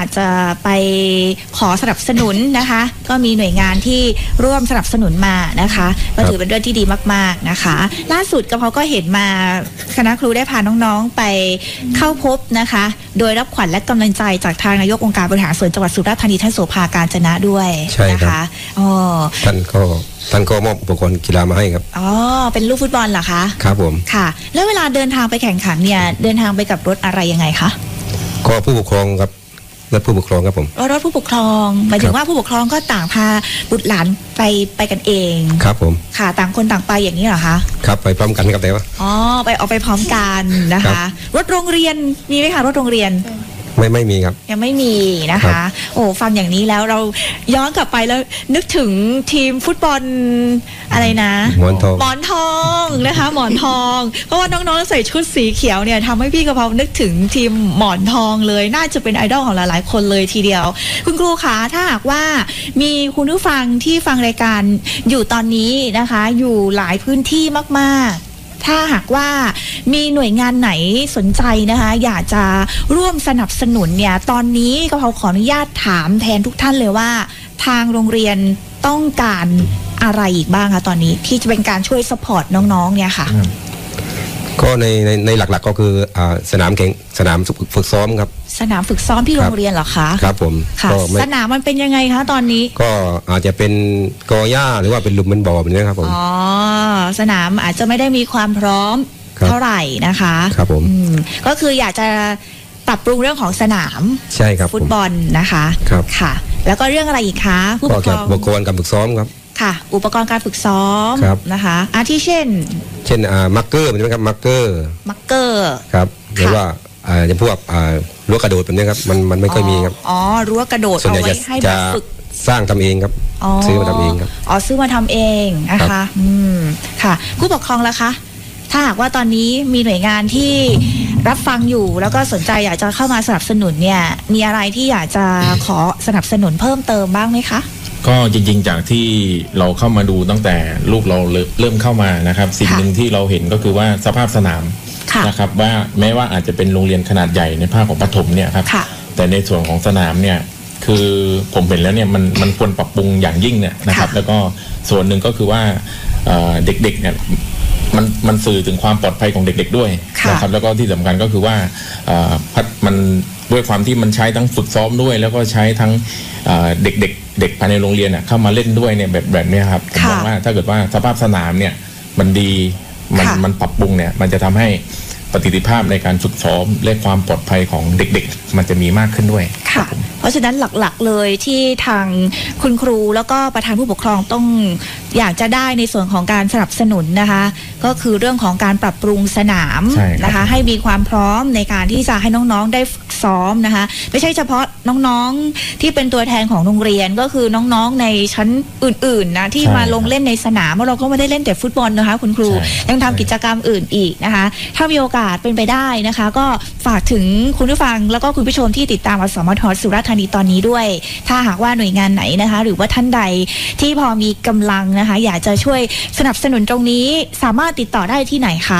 ากจะไปขอสนับสนุนนะคะก็มีหน่วยงานที่ร่วมสนับสนุนมานะคะก็ถือเป็นเรื่องที่ดีมากๆนะคะล่าสุดกระเพาก็เห็นมาคณะครูได้พาน้องๆไปเข้าพบนะคะโดยรับขวัญและกำลังใจจากทางนายกองค์การบริหารส่วนจังหวัดสุราษฎร์ธานีท่านโสภาการจนะด้วยนะคะท่านก็มอบอุปกรณ์กีฬามาให้ครับอ๋อเป็นลูกฟุตบอลเหรอคะครับผมค่ะแล้วเวลาเดินทางไปแข่งขันเนี่ยเดินทางไปกับรถอะไรยังไงคะก็ผู้ปกครองครับรถผู้ปกครองครับผมรถผู้ปกครองหมายถึงว่าผู้ปกครองก็ต่างพาบุตรหลานไปกันเองครับผมค่ะต่างคนต่างไปอย่างนี้เหรอคะครับไปพร้อมกันครับแต่ว่าอ๋อไปพร้อมกันนะคะรถโรงเรียนมีไหมคะรถโรงเรียนไม่มีครับยังไม่มีนะคะโอ้ฟังอย่างนี้แล้วเราย้อนกลับไปแล้วนึกถึงทีมฟุตบอลอะไรนะหมอนทองนะคะหมอนทองเพราะว่าน้องๆใส่ชุดสีเขียวเนี่ยทำให้พี่กระเพรานึกถึงทีมหมอนทองเลยน่าจะเป็นไอดอลของหลายๆคนเลยทีเดียวคุณครูคะถ้าหากว่ามีคุณผู้ฟังที่ฟังรายการอยู่ตอนนี้นะคะอยู่หลายพื้นที่มากๆถ้าหากว่ามีหน่วยงานไหนสนใจนะคะอยากจะร่วมสนับสนุนเนี่ยตอนนี้ก็ขออนุญาตถามแทนทุกท่านเลยว่าทางโรงเรียนต้องการอะไรอีกบ้างคะตอนนี้ที่จะเป็นการช่วยซัพพอร์ตน้องๆเนี่ยค่ะก็ในหลักๆก็คือสนามฝึกซ้อมครับสนามฝึกซ้อมที่โรงเรียนเหรอคะครับผมค่ะสนามมันเป็นยังไงคะตอนนี้ก็อาจจะเป็นกอหญ้าหรือว่าเป็นหลุมเป็นบ่อแบบนี้ครับผมอ๋อสนามอาจจะไม่ได้มีความพร้อมเท่าไหร่นะคะครับผมก็คืออยากจะปรับปรุงเรื่องของสนามใช่ครับฟุตบอลนะคะครับค่ะแล้วก็เรื่องอะไรอีกคะผู้ปกครองอุปกรณ์การฝึกซ้อมครับค่ะอุปกรณ์การฝึกซ้อมนะคะอาทิเช่นมาร์กเกอร์ใช่ไหมครับมาร์กเกอร์ครับหรือว่าจะพวกรั้วกระโดดแบบนี้ครับมันไม่ค่อยมีครับอ๋อรั้วกระโดดเอาไว้ให้แบบฝึกสร้างทำเองครับซื้อมาทำเองครับซื้อมาทำเองนะคะค่ะผู้ปกครองล่ะคะถ้าหากว่าตอนนี้มีหน่วยงานที่รับฟังอยู่แล้วก็สนใจอยากจะเข้ามาสนับสนุนเนี่ยมีอะไรที่อยากจะขอสนับสนุนเพิ่มเติมบ้างไหมคะก็จริงๆจากที่เราเข้ามาดูตั้งแต่ลูกเราเริ่มเข้ามานะครับสิ่งหนึ่งที่เราเห็นก็คือว่าสภาพสนามนะครับว่าแม้ว่าอาจจะเป็นโรงเรียนขนาดใหญ่ในภาคของประถมเนี่ยครับแต่ในส่วนของสนามเนี่ยคือผมเห็นแล้วเนี่ยมันควรปรับปรุงอย่างยิ่งเนี่ยนะครับแล้วก็ส่วนหนึ่งก็คือว่าเด็กๆเนี่ยมันสื่อถึงความปลอดภัยของเด็กๆด้วยนะครับแล้วก็ที่สำคัญก็คือว่ามันด้วยความที่มันใช้ทั้งฝึกซ้อมด้วยแล้วก็ใช้ทั้งเด็กภายในโรงเรียนเข้ามาเล่นด้วยเนี่ยแบบนี้ครับผมมองว่าถ้าเกิดว่าสภาพสนามเนี่ยมันดีมันปรับปรุงเนี่ยมันจะทำให้ประสิทธิภาพในการฝึกซ้อมและความปลอดภัยของเด็กๆมันจะมีมากขึ้นด้วยค่ะเพราะฉะนั้นหลักๆเลยที่ทางคุณครูแล้วก็ประธานผู้ปกครองต้องอยากจะได้ในส่วนของการสนับสนุนนะคะก็คือเรื่องของการปรับปรุงสนามนะคะให้มีความพร้อมในการที่จะให้น้องๆได้ฝึกซ้อมนะคะไม่ใช่เฉพาะน้องๆที่เป็นตัวแทนของโรงเรียนก็คือน้องๆในชั้นอื่นๆนะที่มาลงเล่นในสนามเพราะเราก็ไม่ได้เล่นแต่ฟุตบอลนะคะคุณครูยังทำกิจกรรมอื่นอีกนะคะถ้ามีโอกาสเป็นไปได้นะคะก็ฝากถึงคุณผู้ฟังแล้วก็คุณผู้ชมที่ติดตามอสมท.สุราษฎร์ธานีตอนนี้ด้วยถ้าหากว่าหน่วยงานไหนนะคะหรือว่าท่านใดที่พอมีกำลังนะคะอยากจะช่วยสนับสนุนตรงนี้สามารถติดต่อได้ที่ไหนคะ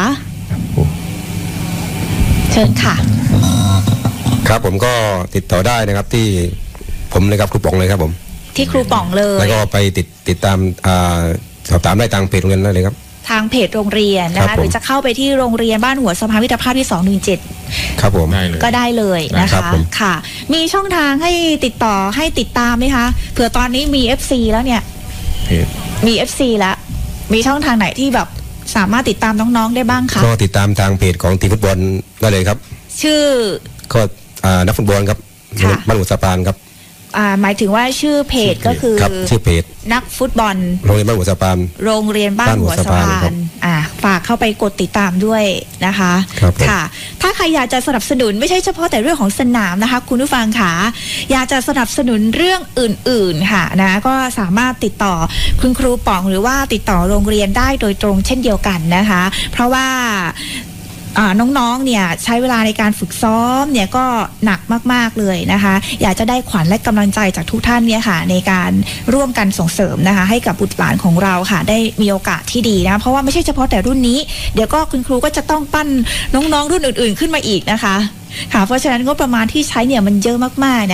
เชิญค่ะครับผมก็ติดต่อได้นะครับที่ผมเลยครับครูป๋องเลยครับผมที่ครูป๋องเลยแล้วก็ไปติดตามสอบถามได้ทางเพจโรงเรียนได้เลยครับทางเพจโรงเรียนนะคะหรือจะเข้าไปที่โรงเรียนบ้านหัวสะพานมิตรภาพที่217 ครับผมก็ได้เลยนะคะค่ะมีช่องทางให้ติดต่อให้ติดตามไหมคะเผื่อตอนนี้มี FC แล้วเนี่ยมี FC แล้วมีช่องทางไหนที่แบบสามารถติดตามน้องๆได้บ้างคะก็ติดตามทางเพจของทีมฟุตบอลได้เลยครับชื่อก็นักฟุตบอลครับบ้านหัวสะพานครับหมายถึงว่าชื่อเพจก็คือชื่อเพจนักฟุตบอลโรงเรียนบ้านหัวสะพานโรงเรียนบ้านหัวสะพานฝากเข้าไปกดติดตามด้วยนะคะค่ะถ้าใครอยากจะสนับสนุนไม่ใช่เฉพาะแต่เรื่องของสนามนะคะคุณผู้ฟังค่ะอยากจะสนับสนุนเรื่องอื่นๆค่ะนะก็สามารถติดต่อคุณครูป๋องหรือว่าติดต่อโรงเรียนได้โดยตรงเช่นเดียวกันนะคะเพราะว่าน้องๆเนี่ยใช้เวลาในการฝึกซ้อมเนี่ยก็หนักมากๆเลยนะคะอยากจะได้ขวัญและกำลังใจจากทุกท่านเนี่ยค่ะในการร่วมกันส่งเสริมนะคะให้กับบุตรหลานของเราค่ะได้มีโอกาสที่ดีนะเพราะว่าไม่ใช่เฉพาะแต่รุ่นนี้เดี๋ยวก็คุณครูก็จะต้องปั้นน้องๆรุ่นอื่นๆขึ้นมาอีกนะคะค่ะเพราะฉะนั้นงบประมาณที่ใช้เนี่ยมันเยอะมากๆนะ